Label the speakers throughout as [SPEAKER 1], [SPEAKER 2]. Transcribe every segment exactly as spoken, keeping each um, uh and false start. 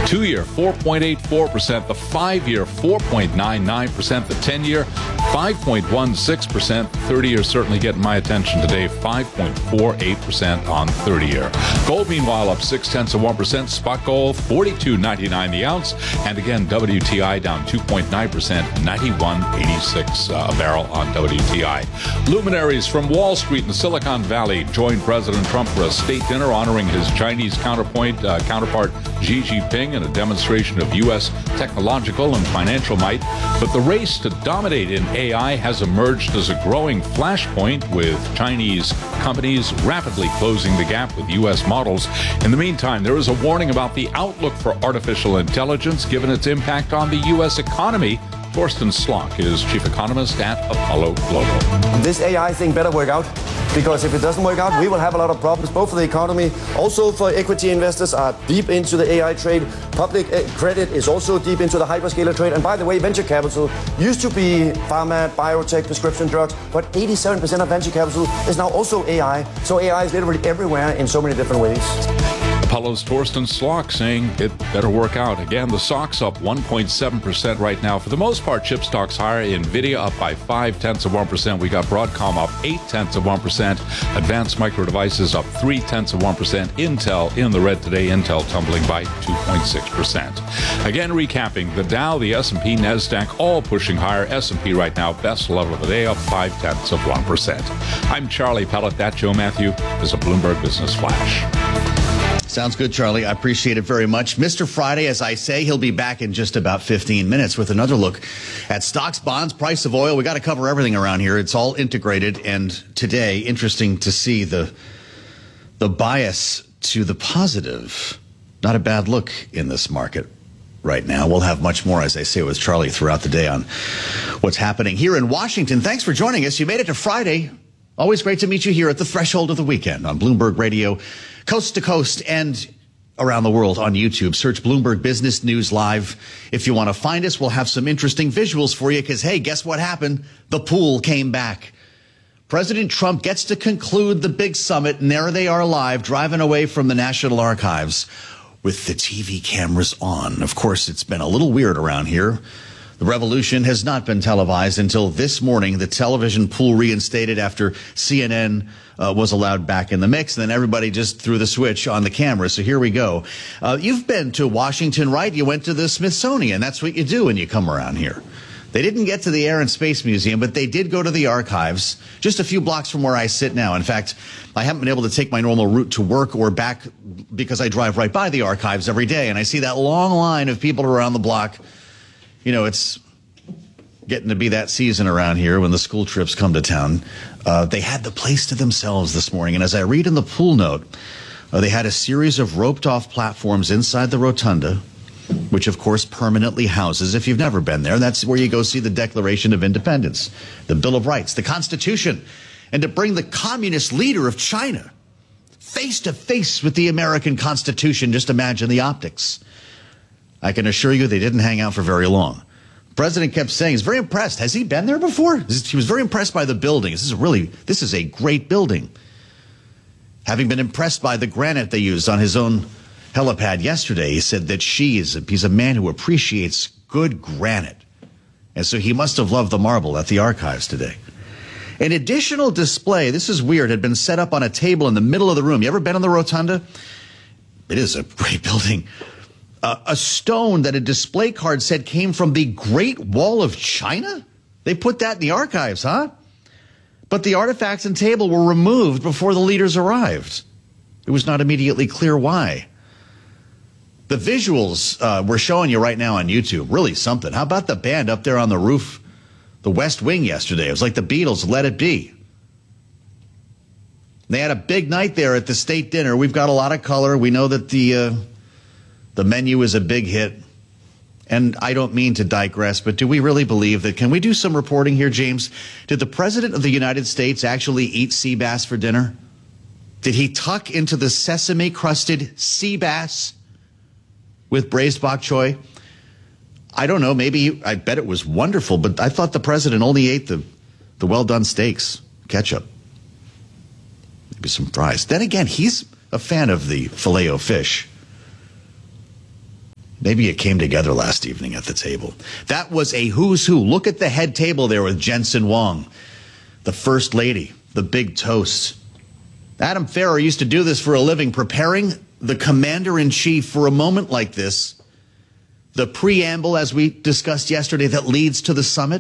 [SPEAKER 1] Two-year, four point eight four percent. The five-year, four point nine nine percent. The ten-year, five point one six percent. thirty-year certainly getting my attention today, five point four eight percent on thirty-year. Gold, meanwhile, up six tenths of one percent. Spot gold, forty-two ninety-nine the ounce. And again, W T I down two point nine percent, ninety-one eighty-six uh, a barrel on W T I. Luminaries from Wall Street and Silicon Valley joined President Trump for a state dinner honoring his Chinese counterpoint, uh, counterpart Xi Jinping in a demonstration of U S technological and financial might. But the race to dominate in A I has emerged as a growing flashpoint, with Chinese companies rapidly closing the gap with U S models. In the meantime, there is a warning about the outlook for artificial intelligence given its impact on the U S economy. Thorsten Slok is chief economist at Apollo Global.
[SPEAKER 2] This A I thing better work out, because if it doesn't work out, we will have a lot of problems, both for the economy, also for equity investors are deep into the A I trade. Public credit is also deep into the hyperscaler trade. And by the way, venture capital used to be pharma, biotech, prescription drugs, but eighty-seven percent of venture capital is now also A I. So A I is literally everywhere in so many different ways.
[SPEAKER 1] Apollo's Thorsten Slok saying it better work out. Again, the S O X up one point seven percent right now. For the most part, chip stocks higher. NVIDIA up by five tenths of one percent. We got Broadcom up eight tenths of one percent. Advanced Micro Devices up three tenths of one percent. Intel in the red today. Intel tumbling by two point six percent. Again, recapping, the Dow, the S and P, NASDAQ all pushing higher. S and P right now, best level of the day, up five tenths of one percent. I'm Charlie Pellet. That Joe Matthew is a Bloomberg Business Flash.
[SPEAKER 3] Sounds good, Charlie. I appreciate it very much. Mister Friday, as I say, he'll be back in just about fifteen minutes with another look at stocks, bonds, price of oil. We got to cover everything around here. It's all integrated. And today, interesting to see the the bias to the positive. Not a bad look in this market right now. We'll have much more, as I say, with Charlie throughout the day on what's happening here in Washington. Thanks for joining us. You made it to Friday. Always great to meet you here at the threshold of the weekend on Bloomberg Radio, coast to coast and around the world on YouTube. Search Bloomberg Business News Live. If you want to find us, we'll have some interesting visuals for you because, hey, guess what happened? The pool came back. President Trump gets to conclude the big summit, and there they are live, driving away from the National Archives with the T V cameras on. Of course, it's been a little weird around here. The revolution has not been televised until this morning. The television pool reinstated after C N N uh, was allowed back in the mix. And then everybody just threw the switch on the camera. So here we go. Uh, you've been to Washington, right? You went to the Smithsonian. That's what you do when you come around here. They didn't get to the Air and Space Museum, but they did go to the archives just a few blocks from where I sit now. In fact, I haven't been able to take my normal route to work or back because I drive right by the archives every day. And I see that long line of people around the block. You know, it's getting to be that season around here when the school trips come to town. Uh, they had the place to themselves this morning. And as I read in the pool note, uh, they had a series of roped-off platforms inside the rotunda, which, of course, permanently houses, if you've never been there, that's where you go see the Declaration of Independence, the Bill of Rights, the Constitution, and to bring the communist leader of China face-to-face with the American Constitution. Just imagine the optics. I can assure you they didn't hang out for very long. The president kept saying he's very impressed. Has he been there before? He was very impressed by the building. This is really, this is a great building. Having been impressed by the granite they used on his own helipad yesterday, he said that she is a, he's a man who appreciates good granite. And so he must have loved the marble at the archives today. An additional display, this is weird, had been set up on a table in the middle of the room. You ever been on the rotunda? It is a great building. Uh, a stone that a display card said came from the Great Wall of China? They put that in the archives, huh? But the artifacts and table were removed before the leaders arrived. It was not immediately clear why. The visuals uh, we're showing you right now on YouTube, really something. How about the band up there on the roof, the West Wing yesterday? It was like the Beatles, Let It Be. They had a big night there at the state dinner. We've got a lot of color. We know that the uh, the menu is a big hit. And I don't mean to digress, but do we really believe that? Can we do some reporting here, James? Did the President of the United States actually eat sea bass for dinner? Did he tuck into the sesame-crusted sea bass with braised bok choy? I don't know. Maybe, I bet it was wonderful, but I thought the president only ate the, the well-done steaks, ketchup, maybe some fries. Then again, he's a fan of the filet-o-fish. Maybe it came together last evening at the table. That was a who's who. Look at the head table there with Jensen Huang, the First Lady, the big toast. Adam Ferrer used to do this for a living, preparing the commander-in-chief for a moment like this. The preamble, as we discussed yesterday, that leads to the summit.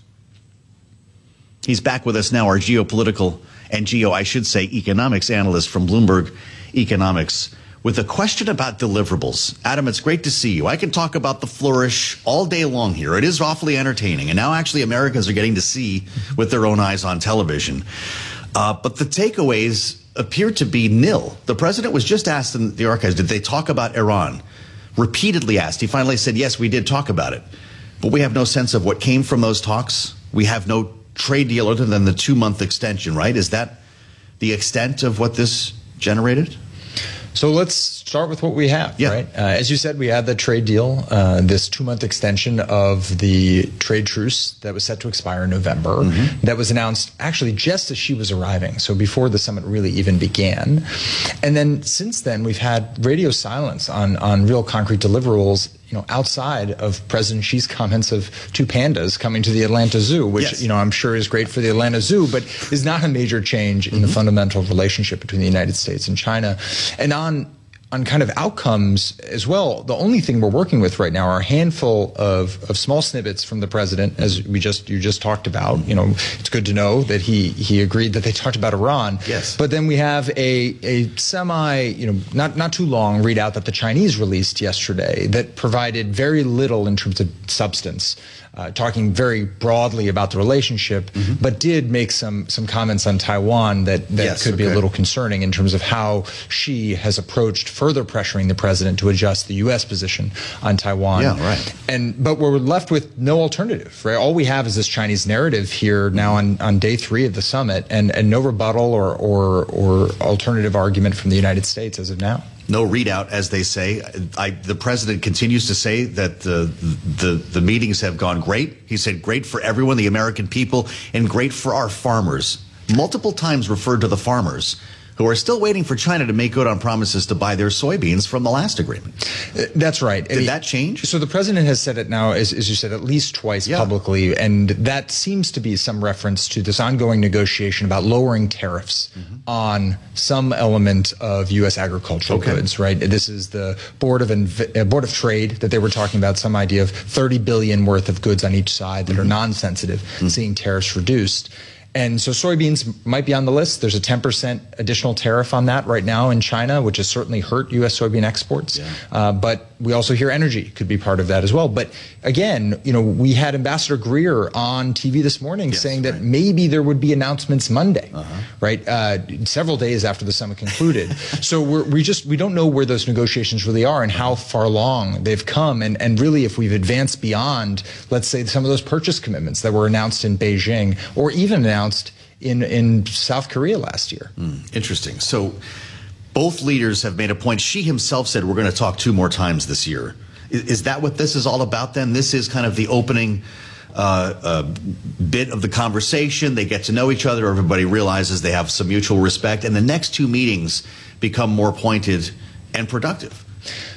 [SPEAKER 3] He's back with us now, our geopolitical and geo, I should say, economics analyst from Bloomberg Economics, with a question about deliverables. Adam, it's great to see you. I can talk about the flourish all day long here. It is awfully entertaining. And now actually Americans are getting to see with their own eyes on television. Uh, but the takeaways appear to be nil. The president was just asked in the archives, did they talk about Iran? Repeatedly asked. He finally said, yes, we did talk about it. But we have no sense of what came from those talks. We have no trade deal other than the two-month extension, right? Is that the extent of what this generated?
[SPEAKER 4] So let's start with what we have,
[SPEAKER 3] yeah.
[SPEAKER 4] right? Uh, as you said, we had the trade deal, uh, this two-month extension of the trade truce that was set to expire in November. Mm-hmm. That was announced actually just as she was arriving, so before the summit really even began. And then since then, we've had radio silence on, on real concrete deliverables, you know, outside of President Xi's comments of two pandas coming to the Atlanta Zoo, which, yes. you know, I'm sure is great for the Atlanta Zoo, but is not a major change in mm-hmm. the fundamental relationship between the United States and China. And on on kind of outcomes as well, the only thing we're working with right now are a handful of, of small snippets from the president, as we just you just talked about. You know, it's good to know that he he agreed that they talked about Iran.
[SPEAKER 3] Yes.
[SPEAKER 4] But then we have a a semi, you know, not not too long readout that the Chinese released yesterday that provided very little in terms of substance. Uh, talking very broadly about the relationship, mm-hmm. but did make some some comments on Taiwan that, that
[SPEAKER 3] yes,
[SPEAKER 4] could
[SPEAKER 3] okay.
[SPEAKER 4] be a little concerning in terms of how Xi has approached further pressuring the president to adjust the U S position on Taiwan.
[SPEAKER 3] Yeah, right.
[SPEAKER 4] And but we're left with no alternative, right? All we have is this Chinese narrative here now on, on day three of the summit, and, and no rebuttal or, or or alternative argument from the United States as of now.
[SPEAKER 3] No readout, as they say. I, the president continues to say that the, the the meetings have gone great. He said great for everyone, the American people, and great for our farmers. Multiple times referred to the farmers, who are still waiting for China to make good on promises to buy their soybeans from the last agreement.
[SPEAKER 4] That's right.
[SPEAKER 3] Did
[SPEAKER 4] I mean,
[SPEAKER 3] that change?
[SPEAKER 4] So the president has said it now, as, as you said, at least twice yeah. publicly, and that seems to be some reference to this ongoing negotiation about lowering tariffs mm-hmm. on some element of U S agricultural okay. goods, right? This is the Board of Inv- uh, Board of Trade that they were talking about, some idea of thirty billion worth of goods on each side that mm-hmm. are non-sensitive, mm-hmm. seeing tariffs reduced. And so soybeans might be on the list. There's a ten percent additional tariff on that right now in China, which has certainly hurt U S soybean exports. Yeah. Uh, but we also hear energy could be part of that as well. But again, you know, we had Ambassador Greer on T V this morning yes, saying that right. maybe there would be announcements Monday, uh-huh. right? Uh, several days after the summit concluded. So we're, we just we don't know where those negotiations really are and how far along they've come, and and really if we've advanced beyond, let's say, some of those purchase commitments that were announced in Beijing or even announced in in South Korea last year.
[SPEAKER 3] Mm, interesting. So both leaders have made a point. Xi himself said we're going to talk two more times this year. Is, is that what this is all about then? This is kind of the opening uh, uh, bit of the conversation. They get to know each other. Everybody realizes they have some mutual respect. And the next two meetings become more pointed and productive.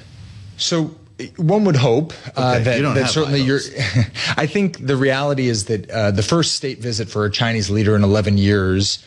[SPEAKER 4] So one would hope uh,
[SPEAKER 3] okay,
[SPEAKER 4] that,
[SPEAKER 3] you
[SPEAKER 4] that certainly you're. I think the reality is that uh, the first state visit for a Chinese leader in eleven years,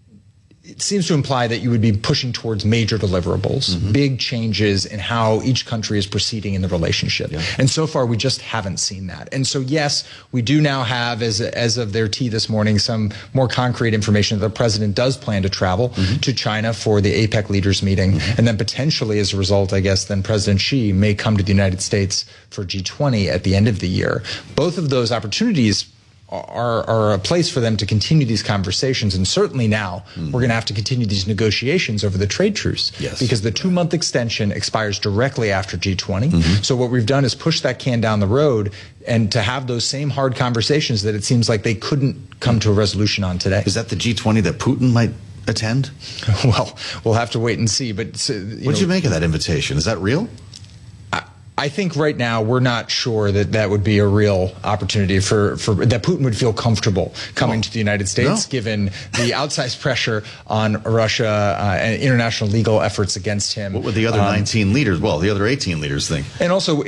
[SPEAKER 4] it seems to imply that you would be pushing towards major deliverables, mm-hmm. big changes in how each country is proceeding in the relationship. Yeah. And so far, we just haven't seen that. And so, yes, we do now have, as as of their tea this morning, some more concrete information that the president does plan to travel mm-hmm. to China for the APEC leaders meeting. Mm-hmm. And then potentially, as a result, I guess, then President Xi may come to the United States for G twenty at the end of the year. Both of those opportunities Are, are a place for them to continue these conversations. And certainly now mm. we're going to have to continue these negotiations over the trade truce
[SPEAKER 3] yes.
[SPEAKER 4] because the two month extension expires directly after G twenty. Mm-hmm. So what we've done is push that can down the road and to have those same hard conversations that it seems like they couldn't come to a resolution on today.
[SPEAKER 3] Is that the G twenty that Putin might attend?
[SPEAKER 4] Well, we'll have to wait and see. But uh,
[SPEAKER 3] what did you make of that invitation? Is that real?
[SPEAKER 4] I think right now we're not sure that that would be a real opportunity for, for that Putin would feel comfortable coming oh, to the United States, no. given the outsized pressure on Russia uh, and international legal efforts against him.
[SPEAKER 3] What would the other um, nineteen leaders, well, the other eighteen leaders think?
[SPEAKER 4] And also,